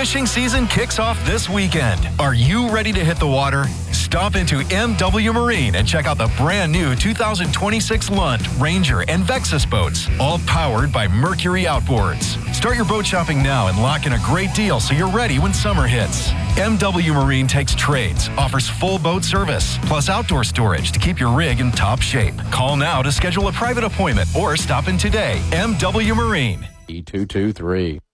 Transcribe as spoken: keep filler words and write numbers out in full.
Fishing season kicks off this weekend. Are you ready to hit the water? Stop into M W Marine and check out the brand new two thousand twenty-six Lund, Ranger, and Vexus boats, all powered by Mercury Outboards. Start your boat shopping now and lock in a great deal so you're ready when summer hits. M W Marine takes trades, offers full boat service, plus outdoor storage to keep your rig in top shape. Call now to schedule a private appointment or stop in today. M W Marine. E two two three.